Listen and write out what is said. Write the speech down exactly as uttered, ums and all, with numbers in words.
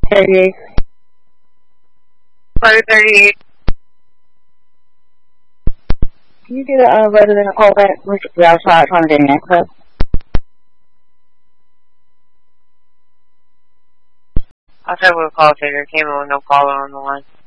thirty-eight. Flight thirty-eight. Can you do the uh, resident a call back? We're outside trying to get an access. I'll try with a call taker. Came in with no caller on the line.